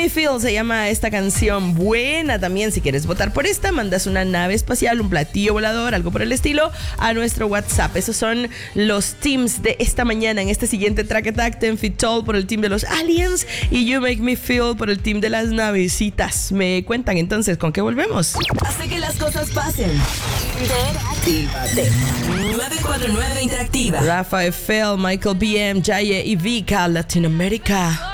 Me Feel se llama esta canción. Buena también. Si quieres votar por esta, mandas una nave espacial, un platillo volador, algo por el estilo, a nuestro WhatsApp. Esos son los teams de esta mañana. En este siguiente Track Attack, 10 Feet Tall por el team de los aliens y You Make Me Feel por el team de las navecitas. Me cuentan entonces con qué volvemos. Hace que las cosas pasen. Interactívate. 949 Interactiva. Rafa Eiffel, Michael BM, Jaye y Vika, Latinoamérica.